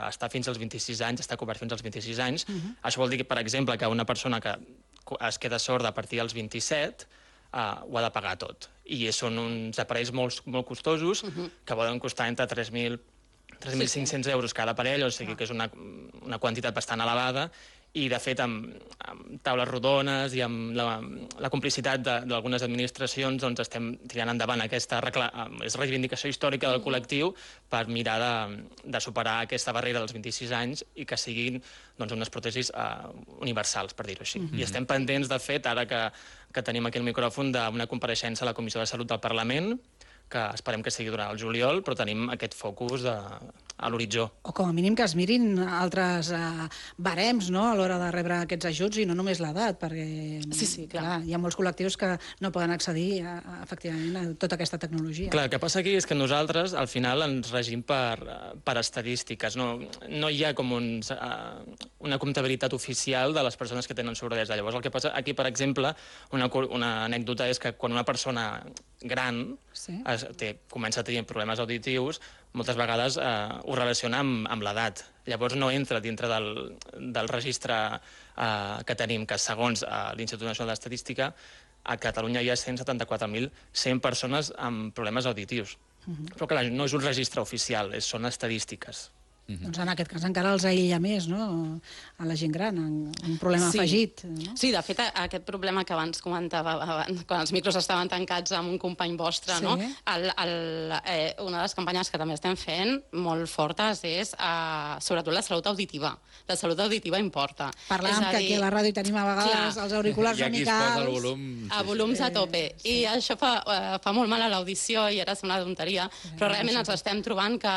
està fins als 26 anys, està cobert fins als 26 anys. Això vol dir, que, per exemple, que una persona que es queda sorda a partir dels 27 ho ha de pagar tot. I són uns aparells molt costosos que poden costar entre 3.500 euros cada aparell, o sigui que és una quantitat bastant elevada, i de fet amb taules rodones i amb la complicitat d'algunes administracions doncs estem tirant endavant aquesta reivindicació històrica del col·lectiu per mirar de superar aquesta barrera dels 26 anys i que siguin unes pròtesis universals, per dir-ho així. I estem pendents, de fet, ara que tenim aquí el micròfon, d'una compareixença a la Comissió de Salut del Parlament, que esperem que sigui durant el juliol, però tenim aquest focus a l'horitzó. O com a mínim que es mirin altres barems, no?, a l'hora de rebre aquests ajuts i no només l'edat, perquè sí, clar, hi ha molts col·lectius que no poden accedir efectivament a tota aquesta tecnologia. Clar, el que passa aquí és que nosaltres al final ens regim per estadístiques. No hi ha com una comptabilitat oficial de les persones que tenen sordesa. Llavors el que passa aquí, per exemple, una anècdota és que quan una persona gran comença a tenir problemes auditius, moltes vegades ho relaciona amb l'edat. Llavors no entra dintre del registre que tenim, que segons l'Institut Nacional d'Estadística, a Catalunya hi ha 174.100 persones amb problemes auditius. Però clar, no és un registre oficial, són estadístiques. Doncs en aquest cas encara els aïlla més, no?, a la gent gran, un problema afegit. Sí, de fet, aquest problema que abans comentava, quan els micros estaven tancats amb un company vostre, no? Una de les campanyes que també estem fent molt fortes és sobretot la salut auditiva. La salut auditiva importa. Parlàvem que aquí a la ràdio tenim a vegades els auriculars amicals... A volums a tope. I això fa molt mal a l'audició i ara sembla tonteria, però realment ens estem trobant que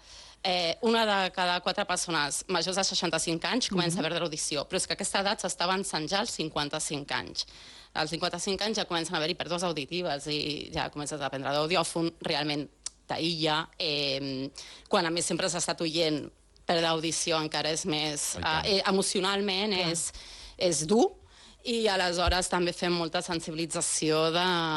una de cada 4 persones majors de 65 anys comença a perdre audició, però és que aquesta edat s'està avançant ja als 55 anys. Als 55 anys ja comencen a haver-hi pèrdues auditives i ja comences a prendre d'audiòfon, realment t'aïlla. Quan a més sempre s'ha estat oient, perdre audició encara és més... Emocionalment és dur. I aleshores també fem molta sensibilització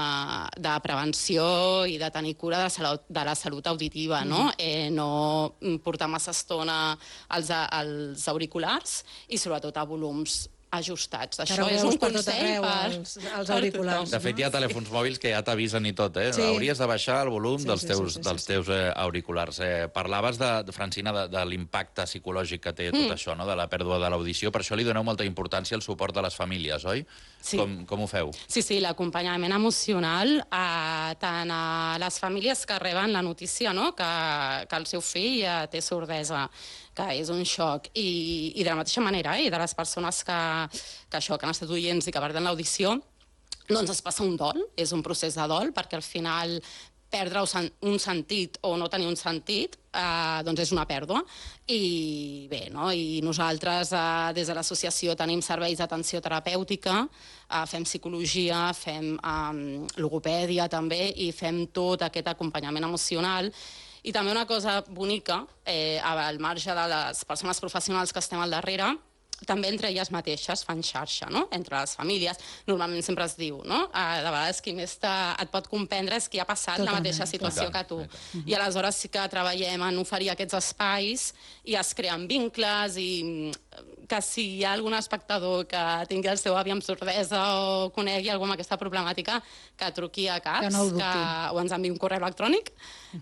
de prevenció i de tenir cura de la salut auditiva, no? No portar massa estona als auriculars i sobretot a volums ajustats. Això és un consell als auriculars. De fet, hi ha telèfons mòbils que ja t'avisen i tot, eh? Hauries de baixar el volum dels teus auriculars. Parlaves, Francina, de l'impacte psicològic que té tot això, de la pèrdua de l'audició. Per això li doneu molta importància al suport de les famílies, oi? Com ho feu? Sí, l'acompanyament emocional, tant a les famílies que reben la notícia que el seu fill té sordesa, que és un xoc, i de la mateixa manera, i de les persones que han estat oients i que perden l'audició, doncs es passa un dol, és un procés de dol, perquè al final perdre un sentit o no tenir un sentit doncs és una pèrdua. I bé, i nosaltres des de l'associació tenim serveis d'atenció terapèutica, fem psicologia, fem logopèdia també, i fem tot aquest acompanyament emocional. I també una cosa bonica, al marge de les persones professionals que estem al darrere, també entre elles mateixes fan xarxa, no?, entre les famílies. Normalment sempre es diu, no?, de vegades qui més et pot comprendre és qui ha passat la mateixa situació que tu. I aleshores sí que treballem en oferir aquests espais i es creen vincles, i que si hi ha algun espectador que tingui el seu avi amb sordesa o conegui algú amb aquesta problemàtica, que truqui a CAPS o ens enviï un correu electrònic,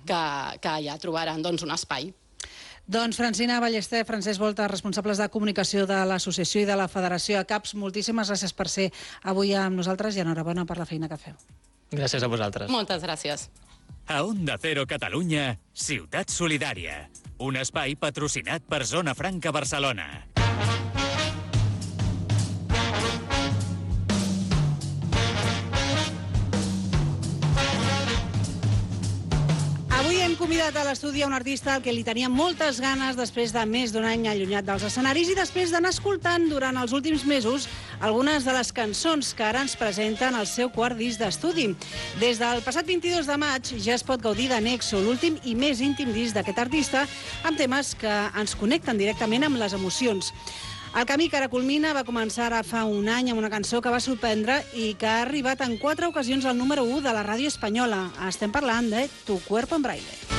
que ja trobaran un espai. Doncs Francina Ballester, Francesc Volta, responsables de comunicació de l'associació i de la Federació CAPS, moltíssimes gràcies per ser avui amb nosaltres i enhorabona per la feina que feu. Gràcies a vosaltres. Moltes gràcies. A Onda Cero Catalunya, Ciutat Solidària, un espai patrocinat per Zona Franca Barcelona. Avui hem convidat a l'estudi a un artista al que li tenia moltes ganes després de més d'un any allunyat dels escenaris i després d'anar escoltant durant els últims mesos algunes de les cançons que ara ens presenten el seu quart disc d'estudi. Des del passat 22 de maig ja es pot gaudir de Nexo, l'últim i més íntim disc d'aquest artista, amb temes que ens connecten directament amb les emocions. El camí que ara culmina va començar ara fa un any amb una cançó que va sorprendre i que ha arribat en 4 ocasions al número 1 de la ràdio espanyola. Estem parlant de Tu cuerpo en braille.